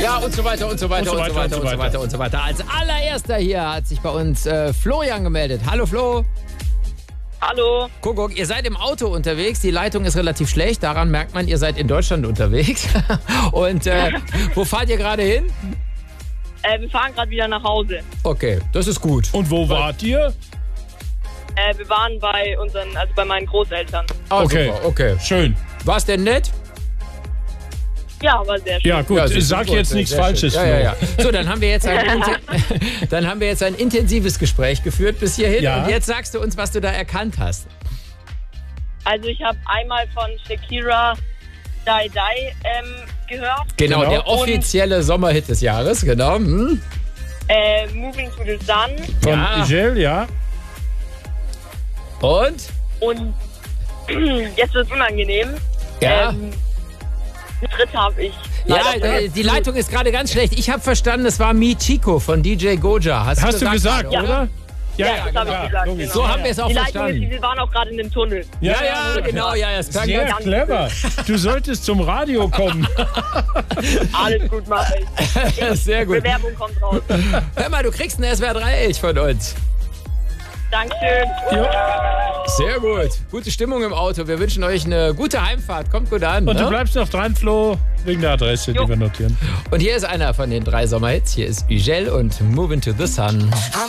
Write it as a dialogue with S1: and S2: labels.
S1: Ja, und so weiter und so weiter und so weiter und so weiter und so weiter. Als allererster hier hat sich bei uns Florian gemeldet. Hallo Flo.
S2: Hallo.
S1: Kuckuck, ihr seid im Auto unterwegs. Die Leitung ist relativ schlecht. Daran merkt man, ihr seid in Deutschland unterwegs. Und wo fahrt ihr gerade hin?
S2: Wir fahren gerade wieder nach Hause.
S1: Okay, das ist gut.
S3: Und wo wart ihr?
S2: Wir waren bei meinen Großeltern.
S1: Ah,
S3: Okay.
S1: Super, okay.
S3: Schön.
S1: War's denn nett?
S2: Ja, war sehr schön.
S3: Ja, gut,
S1: Ja,
S3: ich sag
S1: gut,
S3: jetzt nichts
S1: sehr
S3: Falsches,
S1: schön.
S3: Flo.
S1: Ja. So, dann haben wir jetzt ein intensives Gespräch geführt bis hierhin.
S3: Ja.
S1: Und jetzt sagst du uns, was du da erkannt hast.
S2: Also ich habe einmal von Shakira Die Die gehört.
S1: Genau, der offizielle Sommerhit des Jahres, genau. Hm.
S2: Moving to the Sun.
S3: Von
S1: Ja.
S3: Igel, ja.
S1: Und?
S2: Und jetzt wird es unangenehm.
S1: Ja.
S2: Die dritte habe ich.
S1: Ja,
S2: leider vergessen.
S1: die Leitung ist gerade ganz schlecht. Ich habe verstanden, es war Mi Chico von DJ Goja.
S3: Hast du gesagt,
S1: gerade,
S3: oder?
S2: Ja, das habe ich gesagt.
S3: logisch.
S2: Genau.
S1: So haben wir es auch
S2: Die Leitung
S1: verstanden.
S2: ist, wir waren auch gerade in dem Tunnel.
S1: Ja, genau, ja, es klang
S3: Sehr
S1: ganz
S3: clever. Du solltest zum Radio kommen.
S2: Alles gut, mache ich.
S1: sehr gut.
S2: Bewerbung kommt raus.
S1: Hör mal, du kriegst einen SWR 3-Elch von uns.
S2: Dankeschön.
S1: Sehr gut. Gute Stimmung im Auto. Wir wünschen euch eine gute Heimfahrt. Kommt gut an.
S3: Und
S1: ne?
S3: du bleibst noch dran, Flo, wegen der Adresse, die wir notieren.
S1: Und hier ist einer von den 3 Sommerhits. Hier ist Ugel und Moving to the Sun.